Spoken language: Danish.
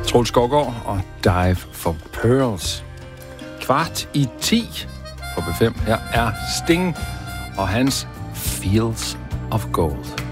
Troels Skovgaard og Dive for Pearls. 9:15 på B5. Her er Sting og hans Fields of Gold.